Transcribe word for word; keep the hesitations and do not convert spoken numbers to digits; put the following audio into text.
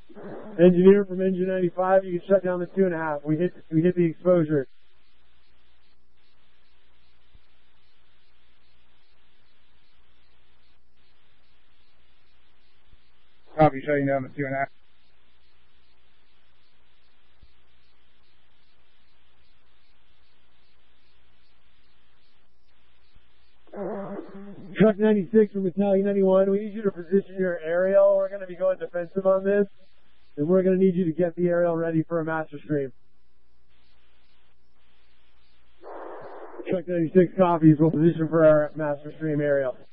Engineer from engine ninety-five, you can shut down the two and a half. We hit, we hit the exposure. Copy, shutting down the two and a half. Truck ninety-six from Battalion ninety-one, we need you to position your aerial. We're going to be going defensive on this, and we're going to need you to get the aerial ready for a master stream. Truck ninety-six copies, we'll position for our master stream aerial.